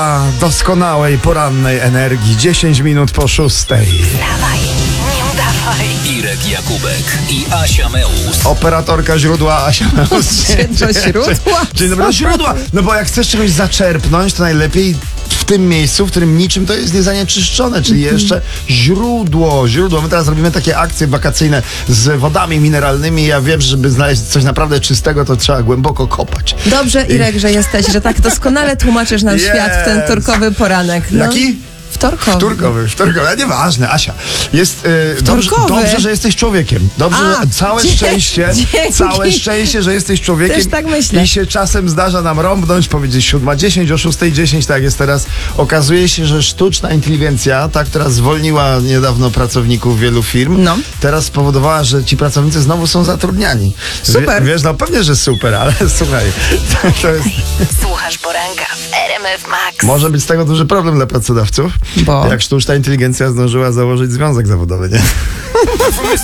Doskonałej porannej energii. 10 minut po 6. Dawaj, nie udawaj. Irek Jakubek i Asia Meus. Operatorka źródła Asia Meus. Do źródła? Dzień dobry, do źródła. No bo jak chcesz czegoś zaczerpnąć, to najlepiej w tym miejscu, w którym niczym to jest niezanieczyszczone, czyli jeszcze źródło. My teraz robimy takie akcje wakacyjne z wodami mineralnymi. Ja wiem, że żeby znaleźć coś naprawdę czystego, to trzeba głęboko kopać. Dobrze, Irek, że jesteś, że tak doskonale tłumaczysz nam świat w ten turkowy poranek. No. Jaki? Wtorkowy. Wtorkowy, ale nieważne, Asia. Jest dobrze, że jesteś człowiekiem. Dobrze, całe szczęście, że jesteś człowiekiem. Też tak myślę. I się czasem zdarza nam rąbnąć, powiedzieć 7:10, o 6:10, tak jest teraz. Okazuje się, że sztuczna inteligencja, ta, która zwolniła niedawno pracowników wielu firm, teraz spowodowała, że ci pracownicy znowu są zatrudniani. Super. Wiesz, no pewnie, że super, ale słuchaj, to jest... Słuchasz poranka w RMF Max. Może być z tego duży problem dla pracodawców, Bo? jak sztuczna inteligencja zdążyła założyć związek zawodowy, nie?